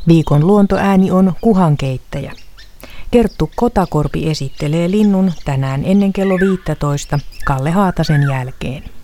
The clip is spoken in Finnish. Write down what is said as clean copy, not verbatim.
Viikon luontoääni on kuhankeittäjä. Kerttu Kotakorpi esittelee linnun tänään ennen kello 15 Kalle Haatasen jälkeen.